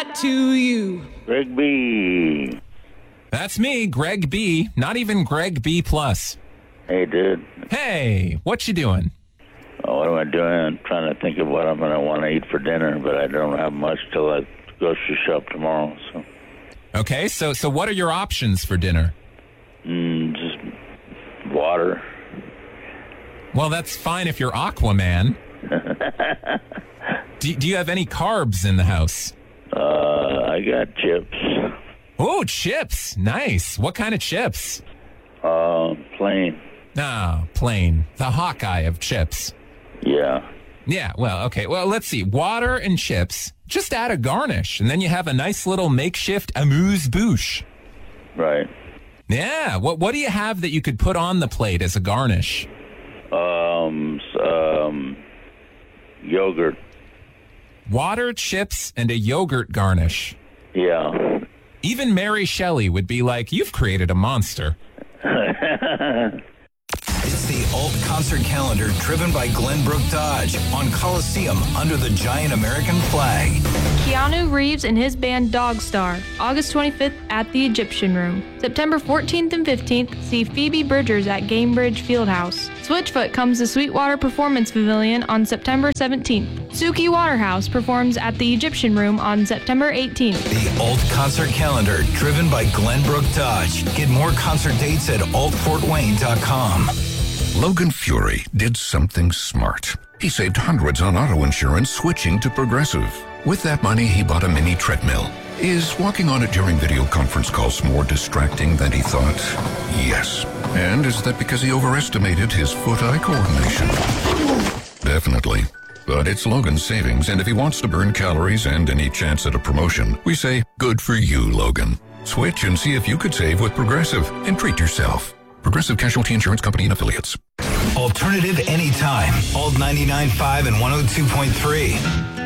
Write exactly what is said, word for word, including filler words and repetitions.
that to you? Greg B. That's me, Greg B. Not even Greg B plus. Hey, dude. Hey, what you doing? Oh, what am I doing? I'm trying to think of what I'm going to want to eat for dinner, but I don't have much till I grocery shop tomorrow. So. Okay, so so what are your options for dinner? Mm, just water. Well, that's fine if you're Aquaman. do, do you have any carbs in the house? Uh, I got chips. Oh, chips. Nice. What kind of chips? Uh, plain. Ah, plain. The Hawkeye of chips. Yeah. Yeah, well, okay. Well, let's see. Water and chips. Just add a garnish, and then you have a nice little makeshift amuse-bouche. Right. Yeah. What What do you have that you could put on the plate as a garnish? Um, um, yogurt. Water, chips, and a yogurt garnish. Yeah. Even Mary Shelley would be like, you've created a monster. It's the Alt Concert Calendar driven by Glenbrook Dodge on Coliseum under the giant American flag. Keanu Reeves and his band Dogstar, August twenty-fifth at the Egyptian Room. September fourteenth and fifteenth, see Phoebe Bridgers at Gamebridge Fieldhouse. Switchfoot comes to Sweetwater Performance Pavilion on September seventeenth. Suki Waterhouse performs at the Egyptian Room on September eighteenth. The Alt Concert Calendar driven by Glenbrook Dodge. Get more concert dates at alt fort wayne dot com. Logan Fury did something smart. He saved hundreds on auto insurance switching to Progressive. With that money, he bought a mini treadmill. Is walking on it during video conference calls more distracting than he thought? Yes. And is that because he overestimated his foot-eye coordination? Definitely. But it's Logan's savings, and if he wants to burn calories and any chance at a promotion, we say, good for you, Logan. Switch and see if you could save with Progressive and treat yourself. Progressive Casualty Insurance Company and Affiliates. Alternative anytime. Alt ninety-nine point five and one oh two point three.